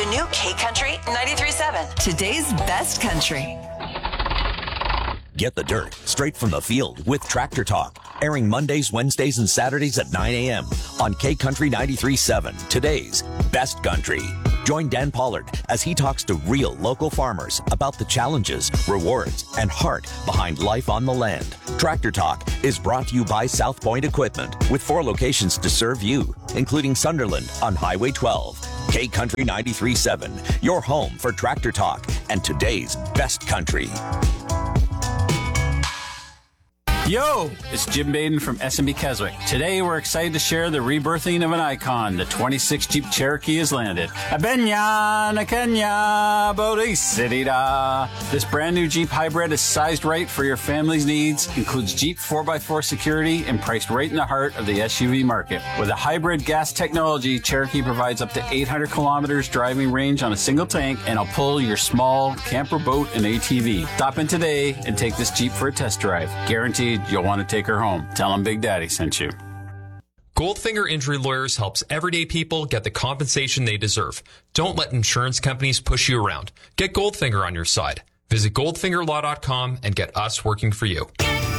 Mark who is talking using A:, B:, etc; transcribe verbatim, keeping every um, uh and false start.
A: The new K Country ninety-three point seven. Today's best country.
B: Get the dirt straight from the field with Tractor Talk, airing Mondays, Wednesdays, and Saturdays at nine a.m. on K Country ninety-three point seven, today's best country. Join Dan Pollard as he talks to real local farmers about the challenges, rewards, and heart behind life on the land. Tractor Talk is brought to you by South Point Equipment, with four locations to serve you, including Sunderland on Highway twelve. K Country ninety-three point seven, your home for Tractor Talk and today's best country.
C: Yo, it's Jim Baden from S and B Keswick. Today we're excited to share the rebirthing of an icon. The twenty-six Jeep Cherokee has landed. Abenya, Nakenya, Bodhisattva. This brand new Jeep hybrid is sized right for your family's needs, includes Jeep four by four security, and priced right in the heart of the S U V market. With a hybrid gas technology, Cherokee provides up to eight hundred kilometers driving range on a single tank, and will pull your small camper, boat, and A T V. Stop in today and take this Jeep for a test drive. Guaranteed you'll want to take her home. Tell them Big Daddy sent you.
D: Goldfinger Injury Lawyers helps everyday people get the compensation they deserve. Don't let insurance companies push you around. Get Goldfinger on your side. Visit goldfinger law dot com and get us working for you.